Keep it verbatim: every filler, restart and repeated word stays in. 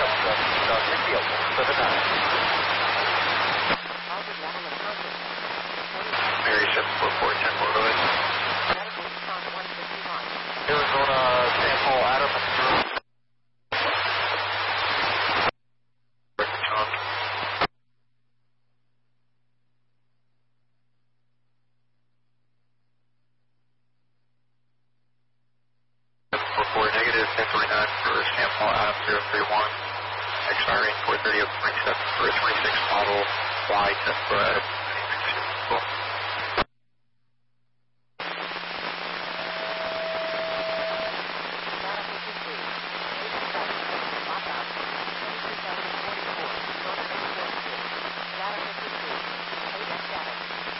Mary seven four four, ten four, go ahead. Arizona, Saint Paul, Adam. four four, negative, ten twenty-nine for Saint Paul, Adam zero three one. X R in four thirty, twenty-seven for a twenty-six model, Y ten for Adam.